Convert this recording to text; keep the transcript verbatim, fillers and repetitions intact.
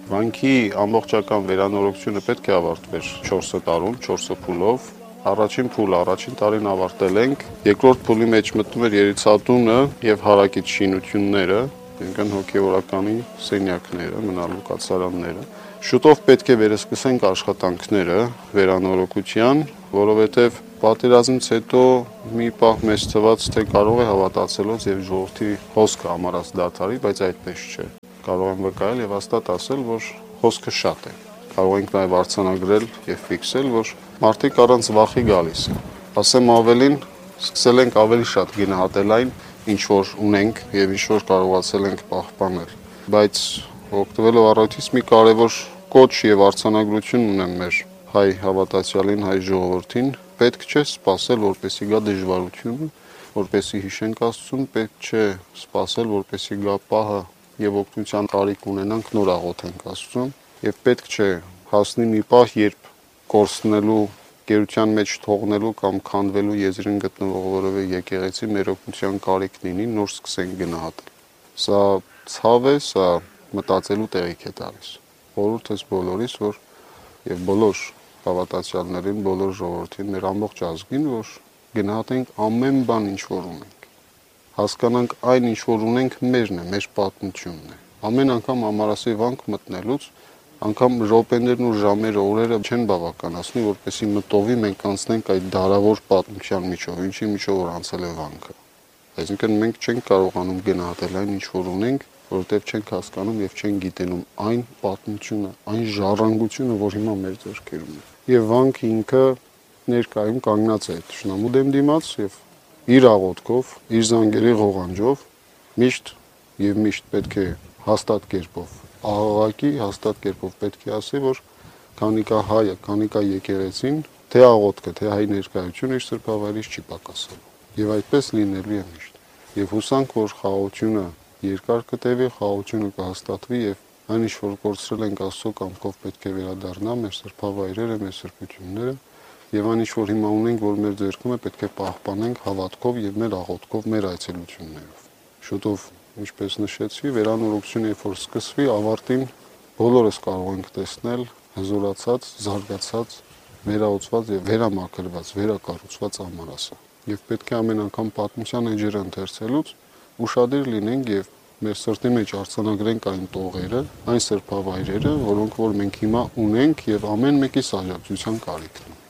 Վանքի ամբողջական վերանորոգությունը պետք է ավարտվեր չորս տարում, չորս փուլով։ Առաջին փուլը, առաջին տարին ավարտել ենք, երկրորդ փուլի մեջ մտնում էր երիցատունը եւ հարակից շինությունները, այնքան հոգեվորականի սենյակները, մնալու կացարանները։ Շուտով պետք է վերսկսենք աշխատանքները վերանորոգության, որովհետեւ պատերազմից հետո մի պահ մեծ թվաց, թե կարող է հավատացելոց եւ ժողովրդի հոսքը համարած դադարի, բայց այդպես չէ։ Կարող եմ վկայել եւ հաստատ ասել, որ հոսքը շատ է։ Կարող ենք նաեւ արձանագրել եւ ֆիքսել, որ մարդիկ առանց վախի գալիս են։ Ասեմ ավելին, սկսել ենք ավելի շատ գնահատել այն, ինչ որ ունենք եւ ինչ որ կարողացել ենք պահպանել։ Բայց օգտվելով առիթից մի կարևոր կոչ եւ արձանագրություն ունեմ մեր հայ հավատացյալին, հայ ժողովրդին, պետք չէ սпасել, որպեսի գա դժվարությունը, որպեսի հիշենք Աստծուն, պետք չէ սпасել, որպեսի գա պահը եւ օգնության կարիք ունենանք, նոր աղոթենք Աստծուն, եւ պետք չէ հասնի մի պահ, երբ կորցնելու, գերության մեջ թողնելու կամ քանդվելու եզրին գտնվող որևէ եկեղեցի մեր օգնության կարիք լինի, նոր սկսենք գնահատել։ Սա ցավ է, սա մտածելու տեղիք է տալիս։ Խորհուրդ ես բոլորիս, որ եւ բոլոր հավատացյալներին, բոլոր ժողովրդին, մեր ամբողջ ազգին, որ գնահատենք ամեն բան, ինչ որ ունենք։ Հասկանանք այն, ինչ որ ունենք, մերն է, մեր պատմությունն է։ Ամեն անգամ ամարասի վանք մտնելուց, անգամ րոպեներն ու ժամերը, օրերը չեն բավականացնի, որպեսզի մտովի մենք անցնենք այդ դարավոր պատմության միջով, ինչի միջով որ անցել է վանքը։ Այսինքն մենք չենք կարողանում գնահատել այն, ինչ որ ունենք, որովհետև չենք հասկանում եւ չենք գիտենում այն պատմությունը, այն ժառանգությունը, որ հիմա մեր ձեռքերում է։ Եվ վանքը ինքը ներկայում կանգնած է թշնամու դեմ դիմաց եւ իր աղոթքով, իր զանգերի ղողանջով միշտ եւ միշտ պետք է հաստատ կերպով աղաղակի, հաստատ կերպով պետք է ասի, որ քանիկա հայը, քանիկա եկեղեցին, թե աղոթքը, թե հայ ներկայությունը իր սրբավայրից չի պակասելու։ Եվ այդպես լինելու է միշտ։ Եվ հուսանք, որ խաղաղությունը երկար կտևի, խաղաղությունը կհաստատվի եւ այն ինչ որ կորցրել ենք Աստծո կամքով պետք է վերադառնա մեր սրբավայրերը, մեր սրբությունները եւ այն ինչ որ հիմա ունենք, որ մեր ձեռքում է, պետք է պահպանենք հավատքով եւ մեր աղոթքով, մեր այցելություններով։ Շուտով, ինչպես նշեցի, վերանորոգությունը երբ որ սկսվի, ավարտին բոլորս կարող ենք տեսնել հզորացած, զարգացած, վերահսկված եւ վերամաքրված, վերակառուցված ամառասը։ Եվ պետք է ամեն անգամ պատմության էջերը ընթերցելուց ուշադիր լինենք եւ մեր սրտի մեջ արձանագրենք այն տողերը, այն սրբավայրերը, որոնք որ մենք հիմա ունենք եւ ամեն մեկի աջակցության կարիքն ունի։